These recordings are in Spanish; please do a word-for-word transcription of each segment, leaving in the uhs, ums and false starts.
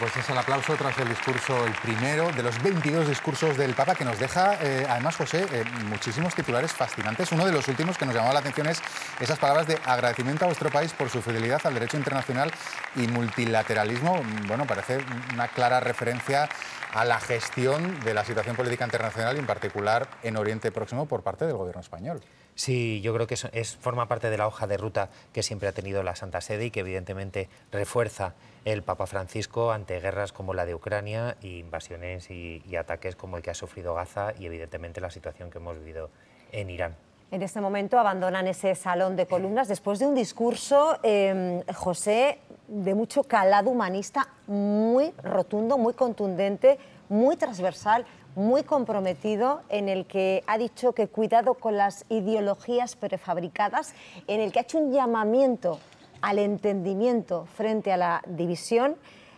pues es el aplauso tras el discurso, el primero de los veintidós discursos del Papa, que nos deja, eh, además, José, eh, muchísimos titulares fascinantes. Uno de los últimos que nos llamó la atención es esas palabras de agradecimiento a vuestro país por su fidelidad al derecho internacional y multilateralismo. Bueno, parece una clara referencia a la gestión de la situación política internacional y, en particular, en Oriente Próximo por parte del gobierno español. Sí, yo creo que es, es, forma parte de la hoja de ruta que siempre ha tenido la Santa Sede y que evidentemente refuerza el Papa Francisco ante guerras como la de Ucrania e invasiones y, y ataques como el que ha sufrido Gaza y evidentemente la situación que hemos vivido en Irán. En este momento abandonan ese salón de columnas después de un discurso, eh, José, de mucho calado humanista, muy rotundo, muy contundente, muy transversal, muy comprometido, en el que ha dicho que cuidado con las ideologías prefabricadas, en el que ha hecho un llamamiento al entendimiento frente a la división.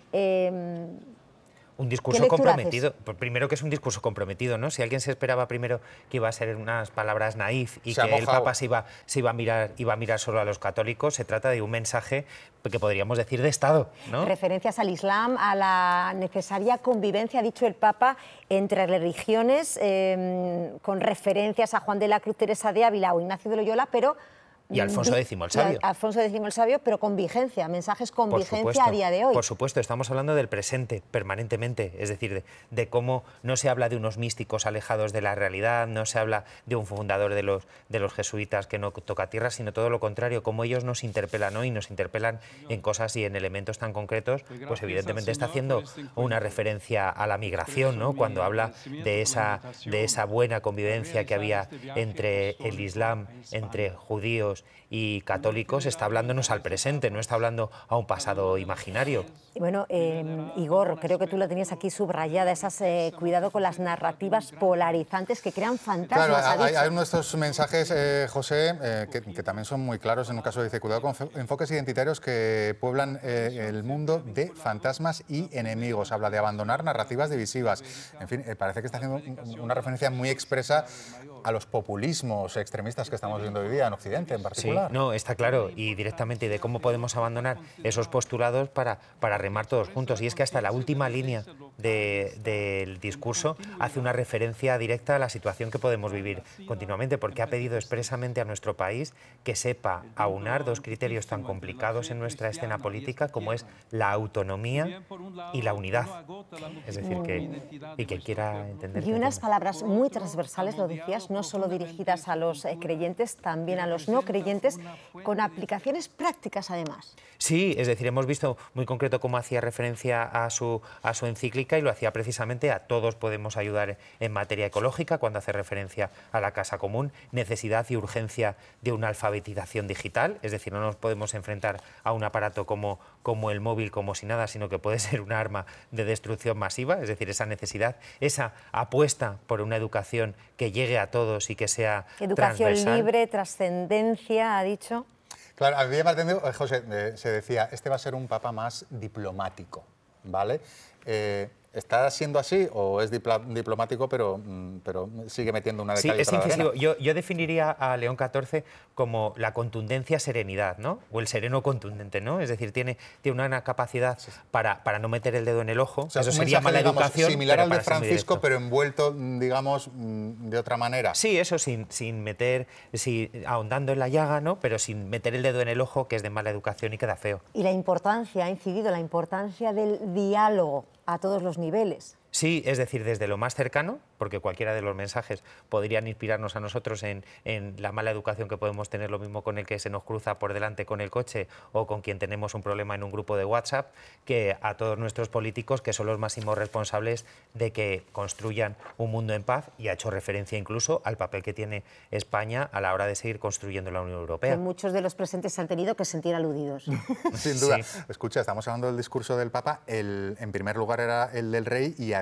Eh, Un discurso comprometido. Primero que es un discurso comprometido, ¿no? Si alguien se esperaba primero que iba a ser unas palabras naif y se que el Papa se iba, se iba a mirar, iba a mirar solo a los católicos, se trata de un mensaje que podríamos decir de Estado, ¿no? Referencias al Islam, a la necesaria convivencia, ha dicho el Papa, entre religiones, eh, con referencias a Juan de la Cruz, Teresa de Ávila o Ignacio de Loyola, pero... Y Alfonso X el Sabio. Alfonso X el Sabio, pero con vigencia, mensajes con por vigencia supuesto, a día de hoy. Por supuesto, estamos hablando del presente permanentemente, es decir, de, de cómo no se habla de unos místicos alejados de la realidad, no se habla de un fundador de los, de los jesuitas que no toca tierra, sino todo lo contrario, cómo ellos nos interpelan, ¿no? Y nos interpelan en cosas y en elementos tan concretos, pues evidentemente está haciendo una referencia a la migración, ¿no? Cuando habla de esa, de esa buena convivencia que había entre el Islam, entre judíos y católicos, está hablándonos al presente, no está hablando a un pasado imaginario. Bueno, eh, Igor, creo que tú la tenías aquí subrayada, esas eh, cuidado con las narrativas polarizantes que crean fantasmas. Claro, ha hay, dicho. hay nuestros mensajes, eh, José, eh, que, que también son muy claros. En un caso dice, cuidado con enfoques identitarios que pueblan eh, el mundo de fantasmas y enemigos. Habla de abandonar narrativas divisivas. En fin, eh, parece que está haciendo una referencia muy expresa a los populismos extremistas que estamos viendo hoy día en Occidente, en particular. Sí, no, está claro, y directamente de cómo podemos abandonar esos postulados para, para remar todos juntos. Y es que hasta la última línea de, del discurso hace una referencia directa a la situación que podemos vivir continuamente, porque ha pedido expresamente a nuestro país que sepa aunar dos criterios tan complicados en nuestra escena política como es la autonomía y la unidad. Es decir, que y quien quiera entender... Y unas palabras muy transversales, lo decías, no solo dirigidas a los eh, creyentes, también a los no creyentes, con aplicaciones prácticas además. Sí, es decir, hemos visto muy concreto cómo hacía referencia a su, a su encíclica y lo hacía precisamente a todos podemos ayudar en materia ecológica, cuando hace referencia a la casa común, necesidad y urgencia de una alfabetización digital, es decir, no nos podemos enfrentar a un aparato como, como el móvil como si nada, sino que puede ser un arma de destrucción masiva, es decir, esa necesidad, esa apuesta por una educación que llegue a todos y que sea Educación transversal. libre, trascendencia, ha dicho. Claro, a mí me atendió, José, eh, se decía, este va a ser un papa más diplomático, ¿vale? Eh, ¿Está siendo así o es dipla, diplomático, pero, pero sigue metiendo una de Sí, calle es otra de incisivo. arena? Yo, yo definiría a León catorce como la contundencia serenidad, ¿no? O el sereno contundente, ¿no? Es decir, tiene, tiene una capacidad para, para no meter el dedo en el ojo. O sea, eso un sería mensaje, mala digamos, educación. similar pero al de para ser muy Francisco, directo. pero envuelto, digamos, de otra manera. Sí, eso sin, sin meter, sí, ahondando en la llaga, ¿no? Pero sin meter el dedo en el ojo, que es de mala educación y queda feo. Y la importancia, ha incidido, la importancia del diálogo a todos los niveles. Sí, es decir, desde lo más cercano, porque cualquiera de los mensajes podrían inspirarnos a nosotros en, en la mala educación que podemos tener, lo mismo con el que se nos cruza por delante con el coche o con quien tenemos un problema en un grupo de WhatsApp, que a todos nuestros políticos, que son los máximos responsables de que construyan un mundo en paz, y ha hecho referencia incluso al papel que tiene España a la hora de seguir construyendo la Unión Europea. Que muchos de los presentes se han tenido que sentir aludidos. Sin duda. Sí. Escucha, estamos hablando del discurso del Papa, el, en primer lugar era el del rey y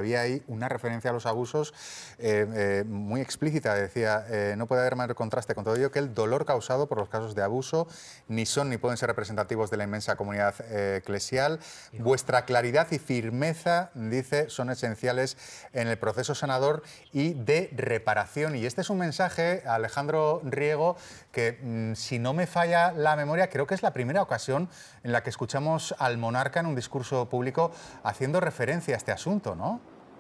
había ahí una referencia a los abusos eh, eh, muy explícita. Decía, eh, no puede haber mayor contraste con todo ello que el dolor causado por los casos de abuso ni son ni pueden ser representativos de la inmensa comunidad eh, eclesial. Vuestra claridad y firmeza, dice, son esenciales en el proceso sanador y de reparación. Y este es un mensaje, Alejandro Riego, que mmm, si no me falla la memoria, creo que es la primera ocasión en la que escuchamos al monarca en un discurso público haciendo referencia a este asunto, ¿no?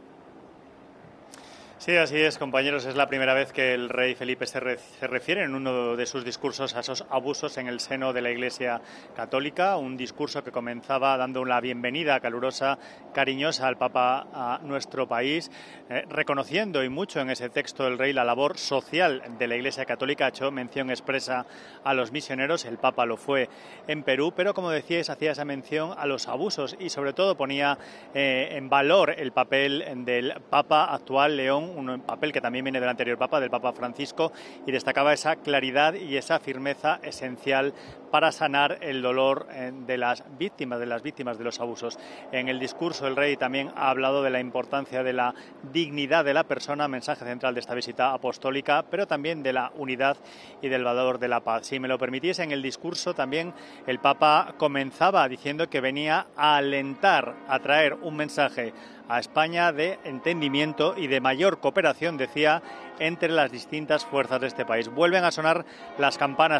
Sí, así es, compañeros. Es la primera vez que el rey Felipe se, re, se refiere en uno de sus discursos a esos abusos en el seno de la Iglesia Católica. Un discurso que comenzaba dando una bienvenida calurosa, cariñosa al Papa a nuestro país, eh, reconociendo y mucho en ese texto el rey la labor social de la Iglesia Católica. Ha hecho mención expresa a los misioneros, el Papa lo fue en Perú, pero como decíais, hacía esa mención a los abusos y sobre todo ponía eh, en valor el papel del Papa actual, León, un papel que también viene del anterior Papa, del Papa Francisco, y destacaba esa claridad y esa firmeza esencial para sanar el dolor de las víctimas, de las víctimas de los abusos. En el discurso el rey también ha hablado de la importancia de la dignidad de la persona, mensaje central de esta visita apostólica, pero también de la unidad y del valor de la paz. Si me lo permitís, en el discurso también el Papa comenzaba diciendo que venía a alentar, a traer un mensaje a España de entendimiento y de mayor cooperación, decía, entre las distintas fuerzas de este país. Vuelven a sonar las campanas